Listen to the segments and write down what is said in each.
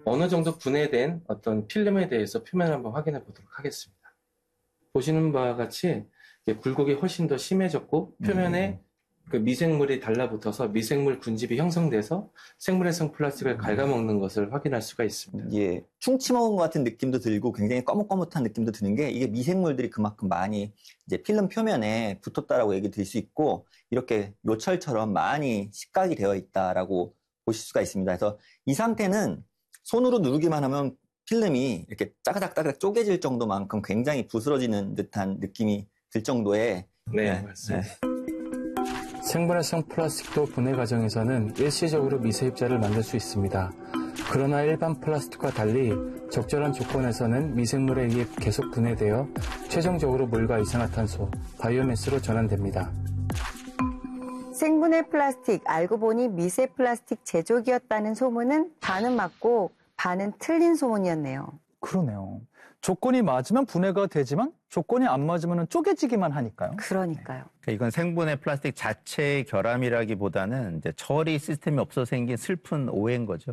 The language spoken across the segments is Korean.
어느 정도 분해된 어떤 필름에 대해서 표면을 한번 확인해 보도록 하겠습니다. 보시는 바와 같이 굴곡이 훨씬 더 심해졌고 표면에 그 미생물이 달라붙어서 미생물 군집이 형성돼서 생물해성 플라스틱을 갉아먹는 것을 확인할 수가 있습니다. 예, 충치 먹은 것 같은 느낌도 들고 굉장히 거뭇거뭇한 느낌도 드는 게 이게 미생물들이 그만큼 많이 이제 필름 표면에 붙었다라고 얘기 드릴 수 있고 이렇게 요철처럼 많이 식각이 되어 있다라고 보실 수가 있습니다. 그래서 이 상태는 손으로 누르기만 하면 필름이 이렇게 짜가닥짜가닥 쪼개질 정도만큼 굉장히 부스러지는 듯한 느낌이 들 정도의 네, 맞습니다. 네. 생분해성 플라스틱도 분해 과정에서는 일시적으로 미세 입자를 만들 수 있습니다. 그러나 일반 플라스틱과 달리 적절한 조건에서는 미생물에 의해 계속 분해되어 최종적으로 물과 이산화탄소, 바이오매스로 전환됩니다. 생분해 플라스틱, 알고 보니 미세 플라스틱 제조기였다는 소문은 반은 맞고 반은 틀린 소문이었네요. 그러네요. 조건이 맞으면 분해가 되지만 조건이 안 맞으면 쪼개지기만 하니까요. 그러니까요. 이건 생분해 플라스틱 자체의 결함이라기보다는 이제 처리 시스템이 없어 생긴 슬픈 오해인 거죠.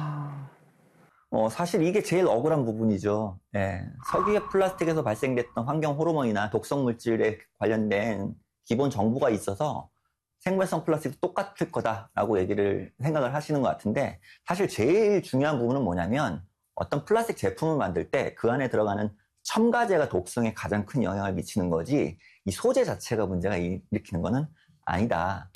사실 이게 제일 억울한 부분이죠. 예. 석유의 플라스틱에서 발생됐던 환경 호르몬이나 독성 물질에 관련된 기본 정보가 있어서 생분해성 플라스틱도 똑같을 거다라고 생각을 하시는 것 같은데 사실 제일 중요한 부분은 뭐냐면 어떤 플라스틱 제품을 만들 때 그 안에 들어가는 첨가제가 독성에 가장 큰 영향을 미치는 거지 이 소재 자체가 문제가 일으키는 거는 아니다.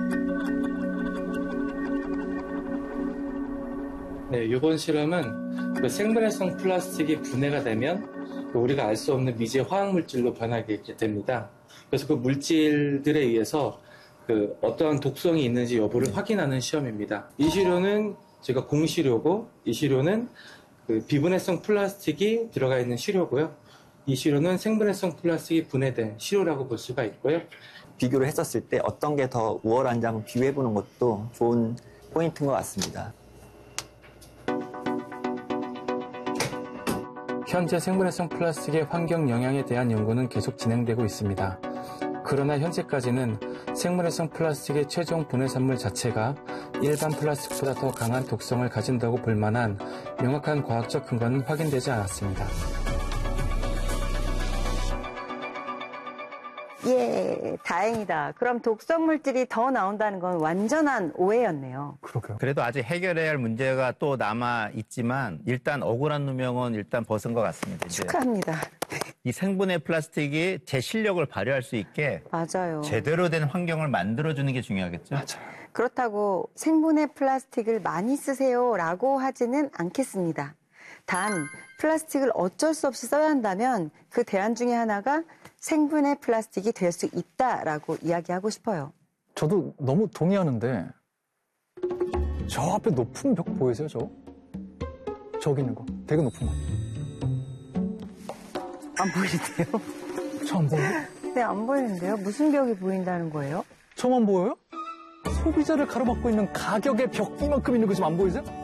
네, 이번 실험은 그 생분해성 플라스틱이 분해가 되면 우리가 알 수 없는 미제 화학 물질로 변하게 됩니다. 그래서 그 물질들에 의해서 그 어떠한 독성이 있는지 여부를 확인하는 시험입니다. 이 시료는 제가 공시료고 이 시료는 그 비분해성 플라스틱이 들어가 있는 시료고요. 이 시료는 생분해성 플라스틱이 분해된 시료라고 볼 수가 있고요. 비교를 했었을 때 어떤 게 더 우월한지 한번 비교해보는 것도 좋은 포인트인 것 같습니다. 현재 생분해성 플라스틱의 환경 영향에 대한 연구는 계속 진행되고 있습니다. 그러나 현재까지는 생분해성 플라스틱의 최종 분해 산물 자체가 일반 플라스틱보다 더 강한 독성을 가진다고 볼 만한 명확한 과학적 근거는 확인되지 않았습니다. 예, 다행이다. 그럼 독성 물질이 더 나온다는 건 완전한 오해였네요. 그러게요. 그래도 아직 해결해야 할 문제가 또 남아 있지만 일단 억울한 누명은 일단 벗은 것 같습니다. 이제. 축하합니다. 이 생분해 플라스틱이 제 실력을 발휘할 수 있게 맞아요. 제대로 된 환경을 만들어주는 게 중요하겠죠. 맞아요. 그렇다고 생분해 플라스틱을 많이 쓰세요라고 하지는 않겠습니다. 단 플라스틱을 어쩔 수 없이 써야 한다면 그 대안 중에 하나가 생분해 플라스틱이 될 수 있다라고 이야기하고 싶어요. 저도 너무 동의하는데 저 앞에 높은 벽 보이세요? 저기 있는 거. 되게 높은 거. 안 보이는데요? 저 안 보여요? 네, 안 보이는데요? 무슨 벽이 보인다는 거예요? 저만 보여요? 소비자를 가로막고 있는 가격의 벽 이만큼 있는 거 지금 안 보이세요?